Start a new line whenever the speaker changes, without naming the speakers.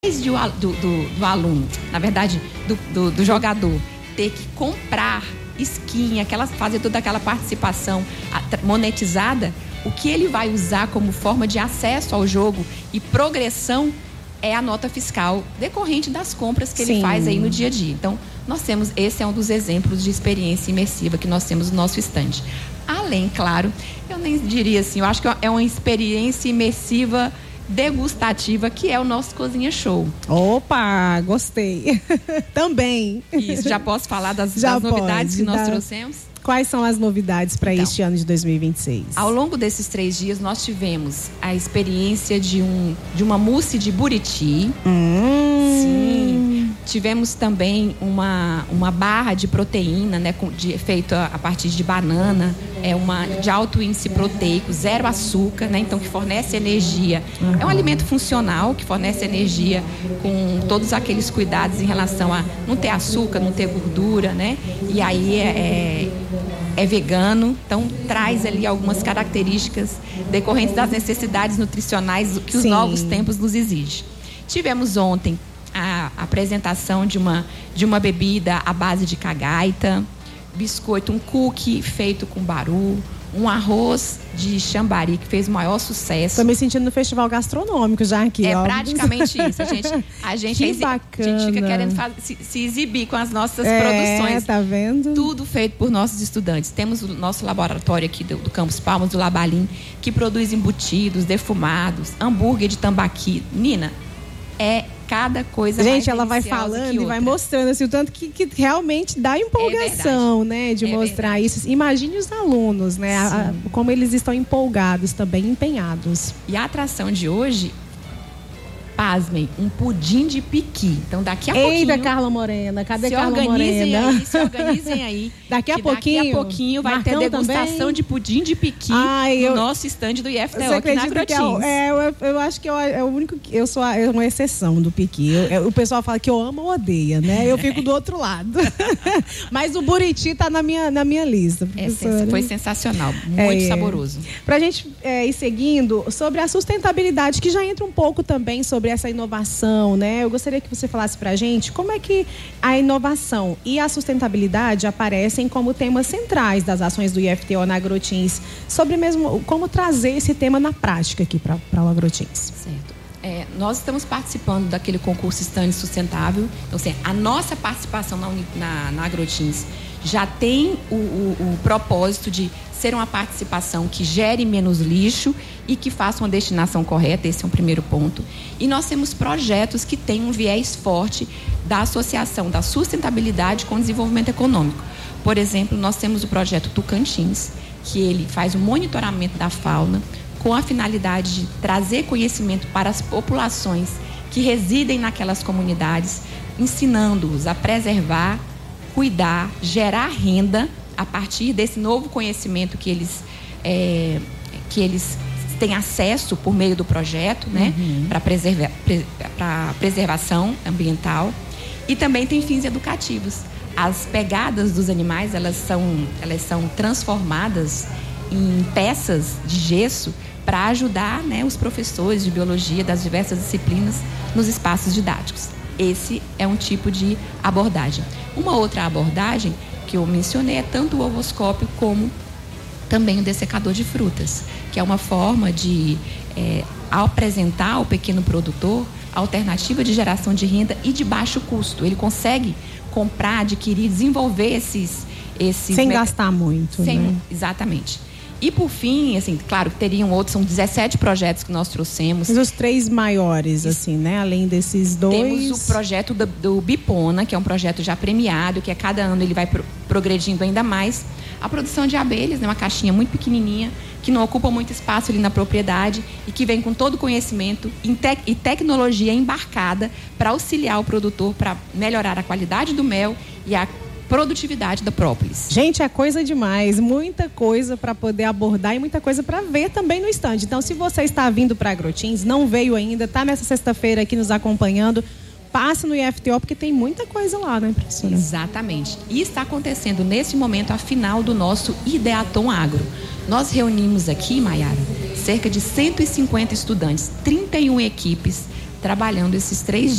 do aluno, na verdade, do jogador, ter que comprar skin, fazer toda aquela participação monetizada, o que ele vai usar como forma de acesso ao jogo e progressão é a nota fiscal decorrente das compras que ele faz aí no dia a dia. Então, esse é um dos exemplos de experiência imersiva que nós temos no nosso estande. Além, claro, eu nem diria assim, eu acho que é uma experiência imersiva degustativa, que é o nosso Cozinha Show.
Opa, gostei. Também.
Isso, já posso falar das novidades que nós trouxemos?
Quais são as novidades para este ano de 2026?
Ao longo desses 3 dias, nós tivemos a experiência de uma mousse de buriti. Sim. Tivemos também uma barra de proteína, né, feita a partir de banana, de alto índice proteico, 0 açúcar, né, então que fornece energia. É um alimento funcional que fornece energia com todos aqueles cuidados em relação a não ter açúcar, não ter gordura, né? E aí é vegano, então traz ali algumas características decorrentes das necessidades nutricionais que os novos tempos nos exigem. Tivemos ontem a apresentação de uma bebida à base de cagaita, biscoito, um cookie feito com baru, um arroz de chambari que fez o maior sucesso.
Tô me sentindo no festival gastronômico já aqui.
É praticamente isso. A gente fica querendo se exibir com as nossas produções.
Tá vendo?
Tudo feito por nossos estudantes. Temos o nosso laboratório aqui do Campus Palmas, do Labalim, que produz embutidos, defumados, hambúrguer de tambaqui. Nina, cada coisa.
Gente, ela vai falando e vai mostrando assim, o tanto que realmente dá empolgação, né? De mostrar isso. Imagine os alunos, né? Como eles estão empolgados também, empenhados.
E a atração de hoje, pasmem, um pudim de piqui. Então daqui a pouquinho...
Eita, Carla Morena, cadê Carla Morena?
Se organizem aí.
Daqui a pouquinho
vai ter degustação também de pudim de piqui no nosso estande do IFTO aqui na Agrotins.
Eu acho que é o único que eu sou uma exceção do piqui. O pessoal fala que eu amo ou odeia, né? Eu fico do outro lado. Mas o buriti tá na minha lista, professora.
Foi sensacional, muito saboroso.
Pra gente ir seguindo sobre a sustentabilidade, que já entra um pouco também sobre essa inovação, né? Eu gostaria que você falasse pra gente como é que a inovação e a sustentabilidade aparecem como temas centrais das ações do IFTO na Agrotins, sobre mesmo como trazer esse tema na prática aqui para o Agrotins.
Certo. Nós estamos participando daquele concurso Stand Sustentável. Então, assim, a nossa participação na Agrotins já tem o propósito de ser uma participação que gere menos lixo e que faça uma destinação correta. Esse é um primeiro ponto. E nós temos projetos que têm um viés forte da associação da sustentabilidade com o desenvolvimento econômico. Por exemplo, nós temos o projeto Tocantins, que ele faz o monitoramento da fauna com a finalidade de trazer conhecimento para as populações que residem naquelas comunidades, ensinando-os a preservar, cuidar, gerar renda a partir desse novo conhecimento que eles têm acesso por meio do projeto, né, para preservação ambiental. E também tem fins educativos. As pegadas dos animais, elas são transformadas em peças de gesso para ajudar, né, os professores de biologia das diversas disciplinas nos espaços didáticos. Esse é um tipo de abordagem. Uma outra abordagem que eu mencionei é tanto o ovoscópio como também o dessecador de frutas, que é uma forma de apresentar ao pequeno produtor a alternativa de geração de renda e de baixo custo. Ele consegue comprar, adquirir, desenvolver esses
sem gastar muito, né?
Exatamente. E por fim, assim, claro que teriam outros, são 17 projetos que nós trouxemos.
Mas os 3 maiores, assim, né? Além desses 2.
Temos o projeto do Bipona, que é um projeto já premiado, que a cada ano ele vai progredindo ainda mais. A produção de abelhas, né? Uma caixinha muito pequenininha, que não ocupa muito espaço ali na propriedade e que vem com todo o conhecimento e tecnologia embarcada para auxiliar o produtor para melhorar a qualidade do mel e a produtividade da própolis.
Gente, é coisa demais, muita coisa para poder abordar e muita coisa para ver também no estande. Então, se você está vindo para Agrotins, não veio ainda, está nessa sexta-feira aqui nos acompanhando, passe no IFTO, porque tem muita coisa lá, né, professora?
Exatamente. E está acontecendo nesse momento a final do nosso Ideaton Agro. Nós reunimos aqui, Maiara, cerca de 150 estudantes, 31 equipes, trabalhando esses 3